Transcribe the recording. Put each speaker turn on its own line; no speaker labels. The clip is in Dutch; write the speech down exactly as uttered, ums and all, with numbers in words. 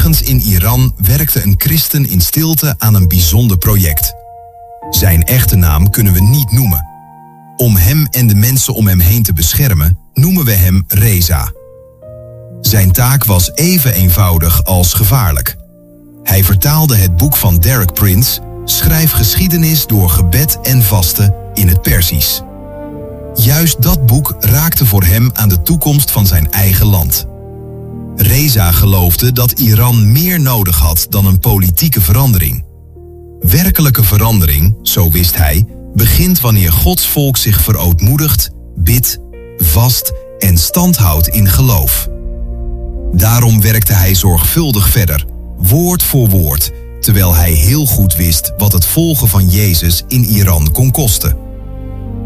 Ergens in Iran werkte een christen in stilte aan een bijzonder project. Zijn echte naam kunnen we niet noemen. Om hem en de mensen om hem heen te beschermen, noemen we hem Reza. Zijn taak was even eenvoudig als gevaarlijk. Hij vertaalde het boek van Derek Prince, Schrijf geschiedenis door gebed en vasten, in het Persisch. Juist dat boek raakte voor hem aan de toekomst van zijn eigen land. Reza geloofde dat Iran meer nodig had dan een politieke verandering. Werkelijke verandering, zo wist hij, begint wanneer Gods volk zich verootmoedigt, bidt, vast en standhoudt in geloof. Daarom werkte hij zorgvuldig verder, woord voor woord, terwijl hij heel goed wist wat het volgen van Jezus in Iran kon kosten.